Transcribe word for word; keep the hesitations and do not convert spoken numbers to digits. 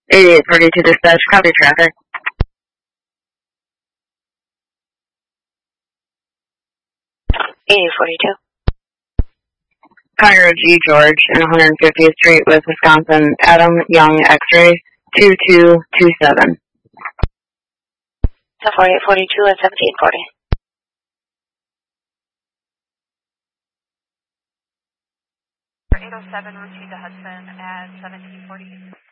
eighty-eight forty-two dispatch, copy traffic. eighty-eight forty-two. Conroe G. George in one hundred fiftieth Street, West Wisconsin, Adam Young, X-ray, two two two seven. So forty-eight forty-two at seventeen forty. eight oh seven, route to Hudson at seventeen forty.